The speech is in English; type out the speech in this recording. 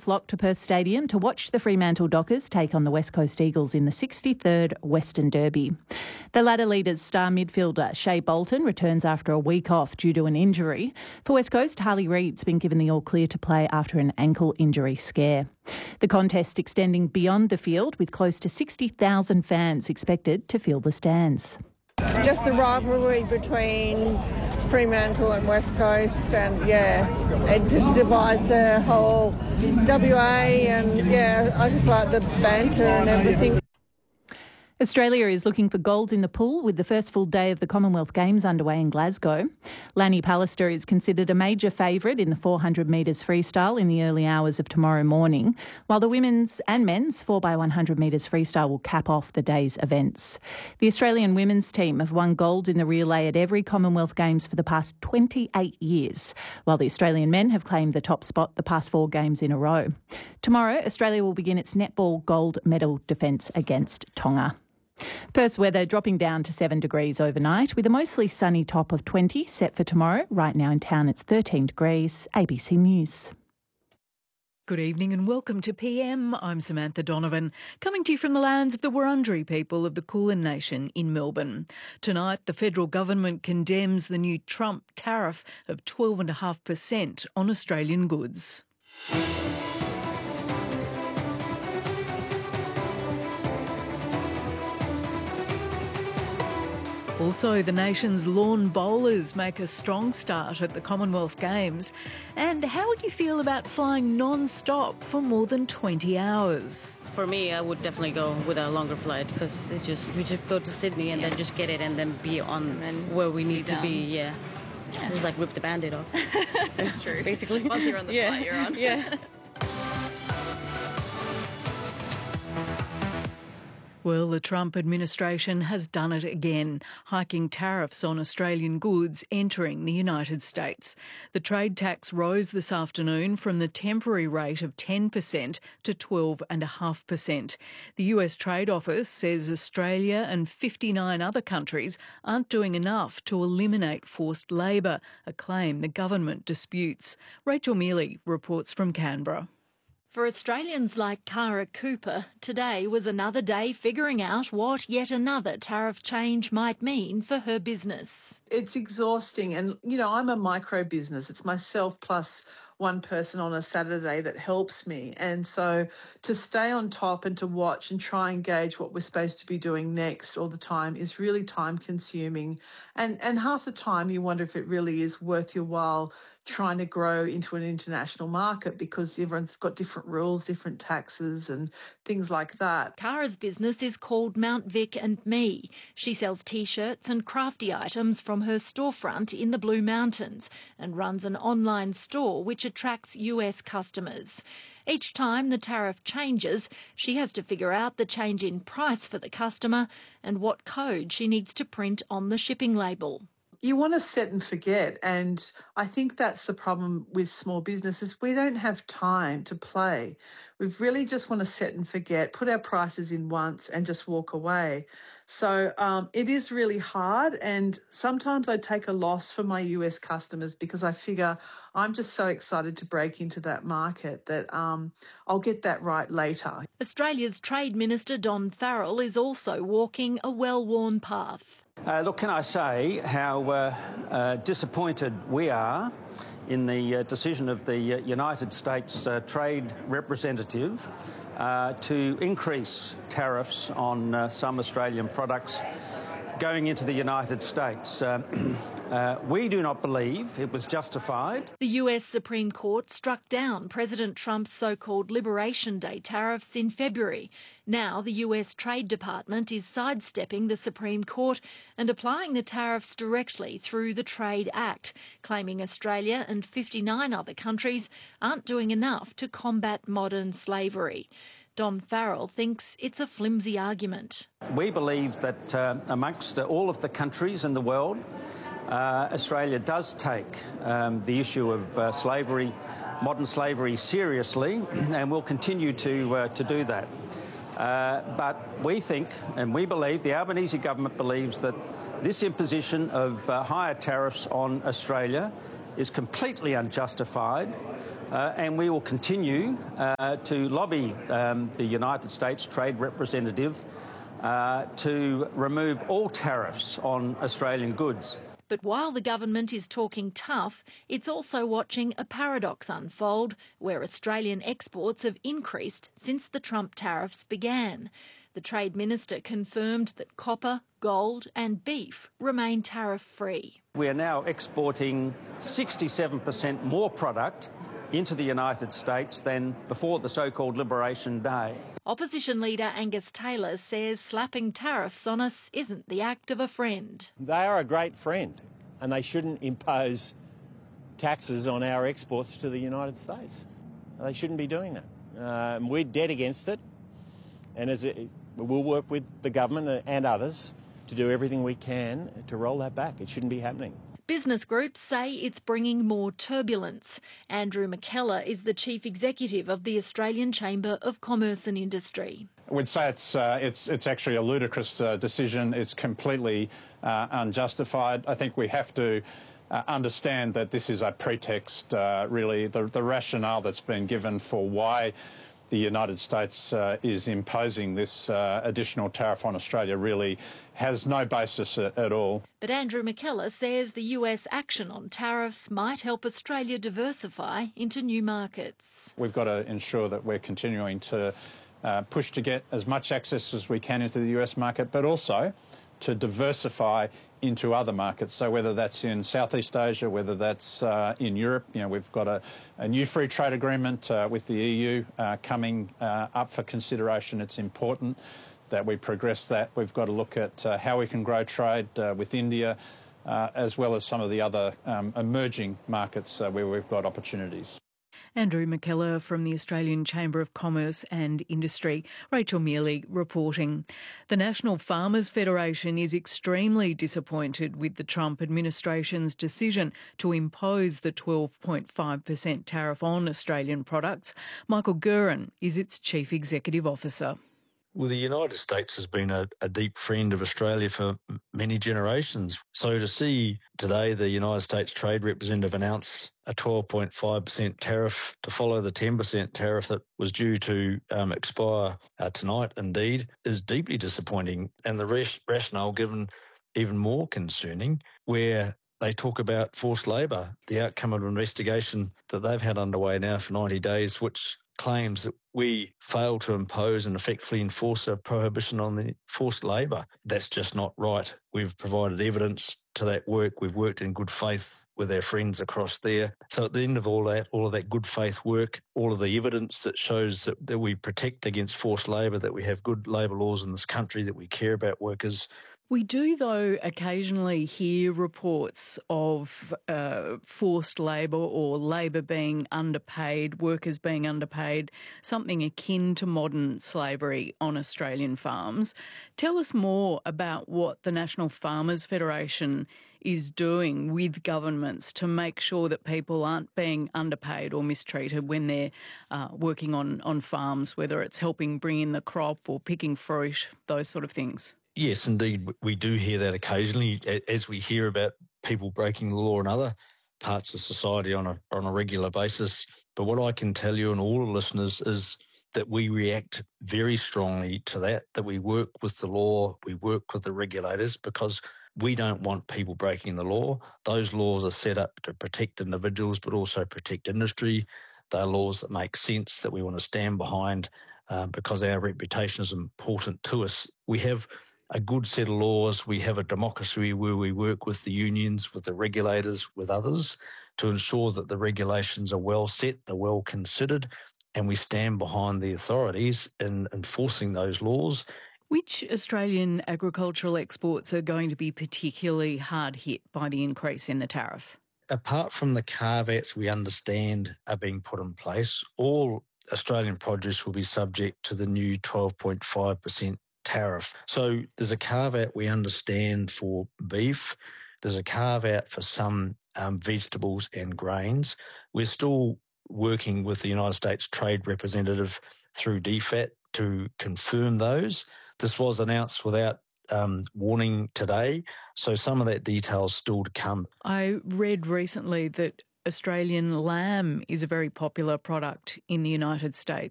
flocked to Perth Stadium to watch the Fremantle Dockers take on the West Coast Eagles in the 63rd Western Derby. The Ladder Leaders star midfielder Shea Bolton returns after a week off due to an injury. For West Coast, Harley Reid's been given the all-clear to play after an ankle injury scare. The contest extending beyond the field, with close to 60,000 fans expected to fill the stands. Just the rivalry between Fremantle and West Coast, and it just divides the whole WA, and I just like the banter and everything. Australia is looking for gold in the pool with the first full day of the Commonwealth Games underway in Glasgow. Lanny Pallister is considered a major favourite in the 400 metres freestyle in the early hours of tomorrow morning, while the women's and men's 4x100 metres freestyle will cap off the day's events. The Australian women's team have won gold in the relay at every Commonwealth Games for the past 28 years, while the Australian men have claimed the top spot the past 4 games in a row. Tomorrow, Australia will begin its netball gold medal defence against Tonga. Perth's weather dropping down to 7 degrees overnight with a mostly sunny top of 20 set for tomorrow. Right now in town it's 13 degrees. ABC News. Good evening and welcome to PM. I'm Samantha Donovan, coming to you from the lands of the Wurundjeri people of the Kulin Nation in Melbourne. Tonight, the federal government condemns the new Trump tariff of 12.5% on Australian goods. Also, the nation's lawn bowlers make a strong start at the Commonwealth Games. And how would you feel about flying non-stop for more than 20 hours? For me, I would definitely go with a longer flight because we just go to Sydney and then just get it and then be on where we need to be. Yeah. Just like rip the Band-Aid off. True. Basically. Once you're on the flight, you're on. Yeah. Well, the Trump administration has done it again, hiking tariffs on Australian goods entering the United States. The trade tax rose this afternoon from the temporary rate of 10% to 12.5%. The US Trade Office says Australia and 59 other countries aren't doing enough to eliminate forced labour, a claim the government disputes. Rachel Mealy reports from Canberra. For Australians like Cara Cooper, today was another day figuring out what yet another tariff change might mean for her business. It's exhausting and, I'm a micro business. It's myself plus one person on a Saturday that helps me. And so to stay on top and to watch and try and gauge what we're supposed to be doing next all the time is really time consuming. And half the time you wonder if it really is worth your while trying to grow into an international market because everyone's got different rules, different taxes and things like that. Cara's business is called Mount Vic and Me. She sells T-shirts and crafty items from her storefront in the Blue Mountains and runs an online store which attracts US customers. Each time the tariff changes, she has to figure out the change in price for the customer and what code she needs to print on the shipping label. You want to set and forget, and I think that's the problem with small businesses. We don't have time to play. We really just want to set and forget, put our prices in once and just walk away. So it is really hard, and sometimes I take a loss for my US customers because I figure I'm just so excited to break into that market that I'll get that right later. Australia's Trade Minister Don Farrell is also walking a well-worn path. Look, can I say how disappointed we are in the decision of the United States Trade Representative to increase tariffs on some Australian products going into the United States. We do not believe it was justified. The US Supreme Court struck down President Trump's so-called Liberation Day tariffs in February. Now the US Trade Department is sidestepping the Supreme Court and applying the tariffs directly through the Trade Act, claiming Australia and 59 other countries aren't doing enough to combat modern slavery. Don Farrell thinks it's a flimsy argument. We believe that amongst all of the countries in the world, Australia does take the issue of slavery, modern slavery, seriously, and will continue to do that. But we think, and we believe, the Albanese government believes that this imposition of higher tariffs on Australia is completely unjustified. and we will continue to lobby the United States Trade Representative to remove all tariffs on Australian goods. But while the government is talking tough, it's also watching a paradox unfold where Australian exports have increased since the Trump tariffs began. The Trade Minister confirmed that copper, gold and beef remain tariff-free. We are now exporting 67% more product into the United States than before the so-called Liberation Day. Opposition leader Angus Taylor says slapping tariffs on us isn't the act of a friend. They are a great friend and they shouldn't impose taxes on our exports to the United States. They shouldn't be doing that. We're dead against it, and we'll work with the government and others to do everything we can to roll that back. It shouldn't be happening. Business groups say it's bringing more turbulence. Andrew McKellar is the Chief Executive of the Australian Chamber of Commerce and Industry. I would say it's actually a ludicrous decision. It's completely unjustified. I think we have to understand that this is a pretext, really. The rationale that's been given for why the United States is imposing this additional tariff on Australia really has no basis at all. But Andrew McKellar says the US action on tariffs might help Australia diversify into new markets. We've got to ensure that we're continuing to push to get as much access as we can into the US market, but also to diversify into other markets. So whether that's in Southeast Asia, whether that's in Europe, we've got a new free trade agreement with the EU coming up for consideration. It's important that we progress that. We've got to look at how we can grow trade with India, as well as some of the other emerging markets where we've got opportunities. Andrew McKellar from the Australian Chamber of Commerce and Industry. Rachel Mealy reporting. The National Farmers Federation is extremely disappointed with the Trump administration's decision to impose the 12.5% tariff on Australian products. Michael Guerin is its Chief Executive Officer. Well, the United States has been a deep friend of Australia for many generations. So to see today the United States Trade Representative announce a 12.5% tariff to follow the 10% tariff that was due to expire tonight, indeed, is deeply disappointing. And the rationale given even more concerning, where they talk about forced labour, the outcome of an investigation that they've had underway now for 90 days, which claims that we failed to impose and effectively enforce a prohibition on the forced labour. That's just not right. We've provided evidence to that work. We've worked in good faith with our friends across there. So at the end of all of that good faith work, all of the evidence that shows that we protect against forced labour, that we have good labour laws in this country, that we care about workers. We do, though, occasionally hear reports of forced labour or labour being underpaid, workers being underpaid, something akin to modern slavery on Australian farms. Tell us more about what the National Farmers Federation is doing with governments to make sure that people aren't being underpaid or mistreated when they're working on farms, whether it's helping bring in the crop or picking fruit, those sort of things. Yes, indeed. We do hear that occasionally, as we hear about people breaking the law in other parts of society on a regular basis. But what I can tell you and all the listeners is that we react very strongly to that we work with the law, we work with the regulators, because we don't want people breaking the law. Those laws are set up to protect individuals but also protect industry. They're laws that make sense, that we want to stand behind because our reputation is important to us. We have a good set of laws. We have a democracy where we work with the unions, with the regulators, with others to ensure that the regulations are well set, they're well considered, and we stand behind the authorities in enforcing those laws. Which Australian agricultural exports are going to be particularly hard hit by the increase in the tariff? Apart from the caveats we understand are being put in place, all Australian produce will be subject to the new 12.5% tariff. So there's a caveat we understand for beef. There's a caveat for some vegetables and grains. We're still working with the United States Trade Representative through DFAT to confirm those. This was announced without warning today, so some of that detail is still to come. I read recently that Australian lamb is a very popular product in the United States.